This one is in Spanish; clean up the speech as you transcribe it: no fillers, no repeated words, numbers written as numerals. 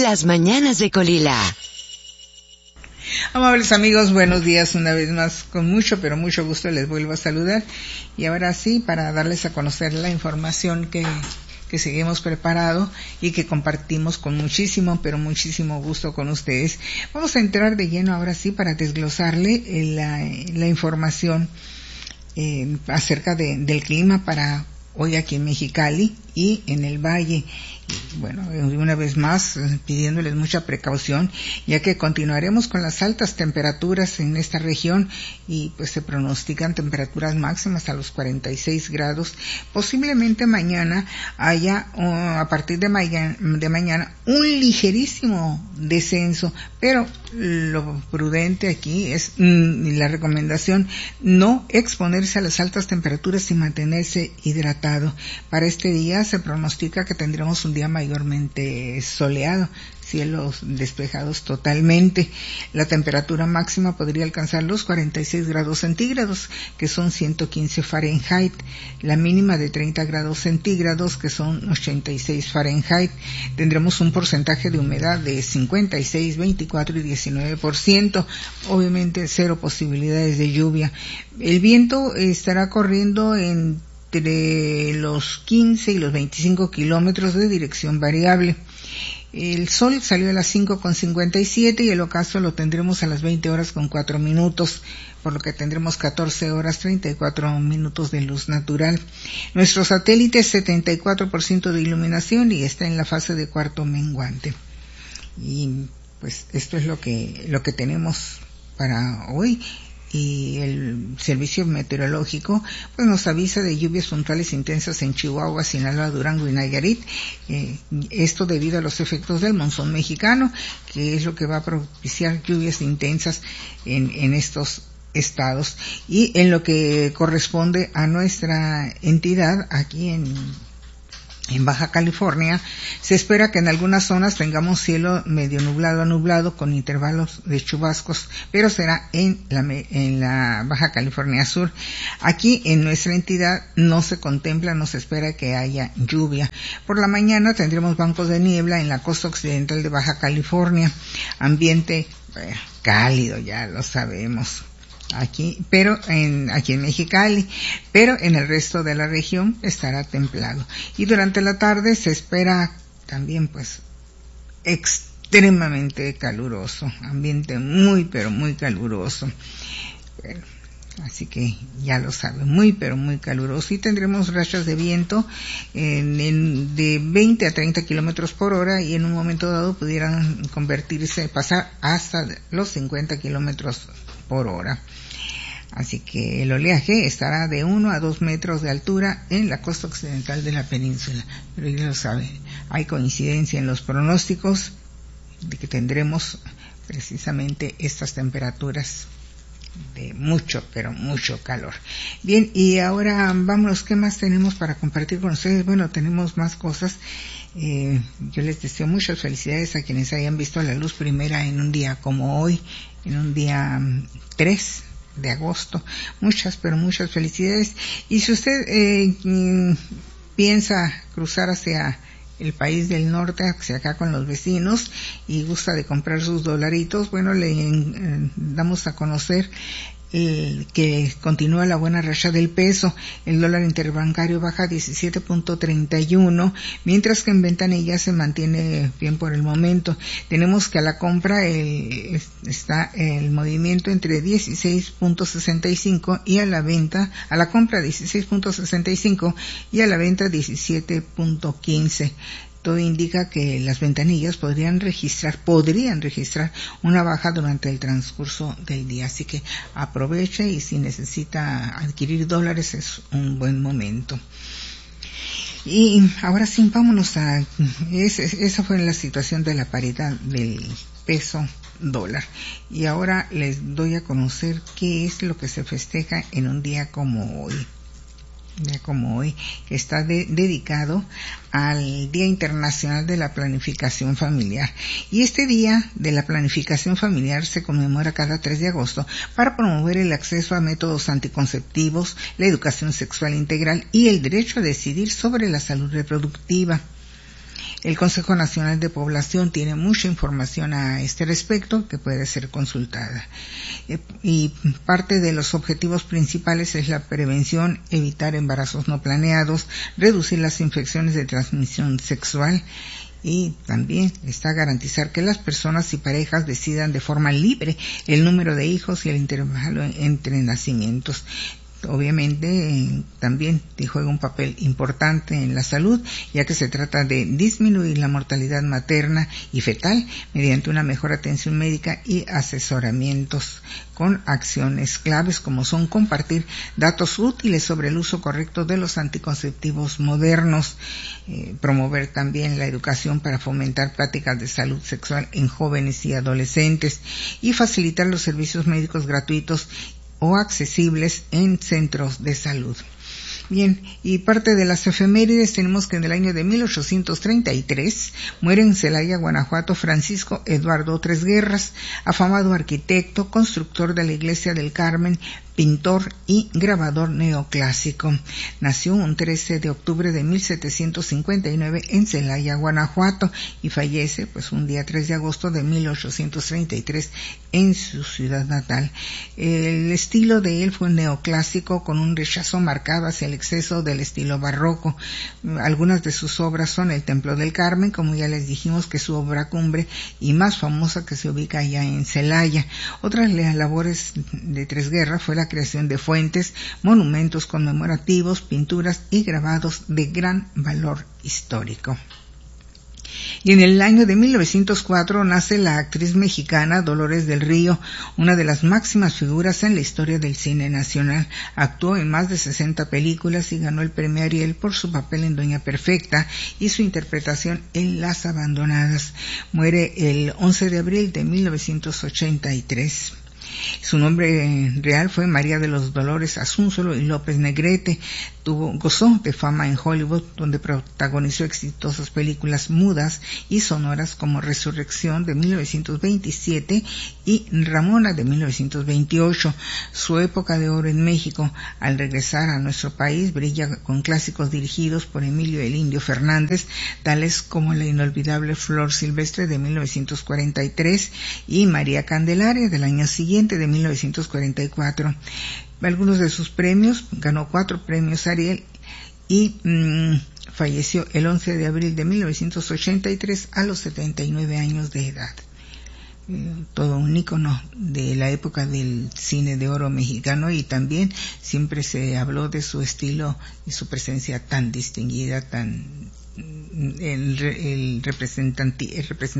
Las mañanas de Colila. Amables amigos, buenos días una vez más. Con mucho, pero mucho gusto les vuelvo a saludar. Y ahora sí, para darles a conocer la información que seguimos preparado y que compartimos con muchísimo, pero muchísimo gusto con ustedes. Vamos a entrar de lleno ahora sí para desglosarle la información acerca del clima para hoy aquí en Mexicali y en el Valle. Bueno, una vez más pidiéndoles mucha precaución, ya que continuaremos con las altas temperaturas en esta región y pues se pronostican temperaturas máximas a los 46 grados. Posiblemente mañana haya, a partir de mañana, un ligerísimo descenso, pero lo prudente aquí es la recomendación no exponerse a las altas temperaturas y mantenerse hidratado. Para este día se pronostica que tendremos un día mayormente soleado, cielos despejados totalmente. La temperatura máxima podría alcanzar los 46 grados centígrados, que son 115 Fahrenheit, la mínima de 30 grados centígrados, que son 86 Fahrenheit. Tendremos un porcentaje de humedad de 56, 24 y 19%, obviamente cero posibilidades de lluvia. El viento estará corriendo entre los 15 y los 25 kilómetros de dirección variable. El sol salió a las 5:57 y el ocaso lo tendremos a las 20:04, por lo que tendremos 14 horas 34 minutos de luz natural. Nuestro satélite es 74% de iluminación y está en la fase de cuarto menguante. Y pues esto es lo que tenemos para hoy. Y el servicio meteorológico pues nos avisa de lluvias puntuales intensas en Chihuahua, Sinaloa, Durango y Nayarit, esto debido a los efectos del monzón mexicano, que es lo que va a propiciar lluvias intensas en estos estados. Y en lo que corresponde a nuestra entidad aquí en Baja California, se espera que en algunas zonas tengamos cielo medio nublado a nublado con intervalos de chubascos, pero será en la Baja California Sur. Aquí en nuestra entidad no se espera que haya lluvia. Por la mañana tendremos bancos de niebla en la costa occidental de Baja California, ambiente cálido, ya lo sabemos. Aquí en Mexicali, pero en el resto de la región estará templado. Y durante la tarde se espera también pues extremadamente caluroso, ambiente muy pero muy caluroso. Bueno, así que ya lo saben, muy pero muy caluroso, y tendremos rachas de viento de 20 a 30 kilómetros por hora, y en un momento dado pudieran pasar hasta los 50 kilómetros por hora. Así que el oleaje estará de 1 a 2 metros de altura en la costa occidental de la península. Pero ya lo sabe, hay coincidencia en los pronósticos de que tendremos precisamente estas temperaturas de mucho, pero mucho calor. Bien, y ahora vámonos, ¿qué más tenemos para compartir con ustedes? Bueno, tenemos más cosas. Yo les deseo muchas felicidades a quienes hayan visto la luz primera en un día como hoy, en un día 3 de agosto. Muchas, pero muchas felicidades. Y si usted piensa cruzar hacia el país del norte, hacia acá con los vecinos, y gusta de comprar sus dolaritos, bueno, le damos a conocer que continúa la buena racha del peso. El dólar interbancario baja 17.31, mientras que en ventanilla se mantiene bien por el momento. Tenemos que a la compra está el movimiento entre 16.65 y a la compra 16.65 y a la venta 17.15. Todo indica que las ventanillas podrían registrar una baja durante el transcurso del día. Así que aproveche, y si necesita adquirir dólares es un buen momento. Y ahora sí, vámonos esa fue la situación de la paridad del peso dólar. Y ahora les doy a conocer qué es lo que se festeja en un día como hoy. Que está dedicado al Día Internacional de la Planificación Familiar. Y este Día de la Planificación Familiar se conmemora cada 3 de agosto para promover el acceso a métodos anticonceptivos, la educación sexual integral y el derecho a decidir sobre la salud reproductiva. El Consejo Nacional de Población tiene mucha información a este respecto que puede ser consultada. Y parte de los objetivos principales es la prevención, evitar embarazos no planeados, reducir las infecciones de transmisión sexual, y también está garantizar que las personas y parejas decidan de forma libre el número de hijos y el intervalo entre nacimientos. Obviamente también juega un papel importante en la salud, ya que se trata de disminuir la mortalidad materna y fetal mediante una mejor atención médica y asesoramientos con acciones claves como son compartir datos útiles sobre el uso correcto de los anticonceptivos modernos, promover también la educación para fomentar prácticas de salud sexual en jóvenes y adolescentes y facilitar los servicios médicos gratuitos o accesibles en centros de salud. Bien, y parte de las efemérides tenemos que en el año de 1833 muere en Celaya, Guanajuato, Francisco Eduardo Tresguerras, afamado arquitecto, constructor de la Iglesia del Carmen, pintor y grabador neoclásico. Nació un 13 de octubre de 1759 en Celaya, Guanajuato, y fallece un día 3 de agosto de 1833 en su ciudad natal. El estilo de él fue neoclásico con un rechazo marcado hacia el exceso del estilo barroco. Algunas de sus obras son el Templo del Carmen, como ya les dijimos, que es su obra cumbre y más famosa, que se ubica allá en Celaya. Otras labores de Tresguerras fue la creación de fuentes, monumentos conmemorativos, pinturas y grabados de gran valor histórico. Y en el año de 1904 nace la actriz mexicana Dolores del Río, una de las máximas figuras en la historia del cine nacional. Actuó en más de 60 películas y ganó el premio Ariel por su papel en Doña Perfecta y su interpretación en Las Abandonadas. Muere el 11 de abril de 1983. Su nombre real fue María de los Dolores Asúnzolo y López Negrete. Gozó de fama en Hollywood, donde protagonizó exitosas películas mudas y sonoras como Resurrección de 1927 y Ramona de 1928. Su época de oro en México, al regresar a nuestro país, brilla con clásicos dirigidos por Emilio el Indio Fernández, tales como la inolvidable Flor Silvestre de 1943 y María Candelaria del año siguiente, de 1944. Algunos de sus premios: ganó 4 premios Ariel y falleció el 11 de abril de 1983 a los 79 años de edad. Todo un ícono de la época del cine de oro mexicano, y también siempre se habló de su estilo y su presencia tan distinguida, tan el representante